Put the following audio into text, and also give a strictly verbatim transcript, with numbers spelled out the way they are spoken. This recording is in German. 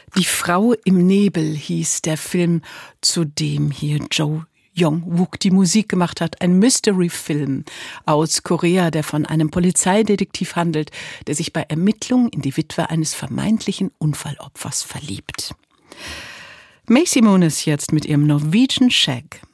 Die Frau im Nebel hieß der Film, zu dem hier Joe Young-wook die Musik gemacht hat. Ein Mystery-Film aus Korea, der von einem Polizeidetektiv handelt, der sich bei Ermittlungen in die Witwe eines vermeintlichen Unfallopfers verliebt. Macy Moon ist jetzt mit ihrem Norwegian Shag.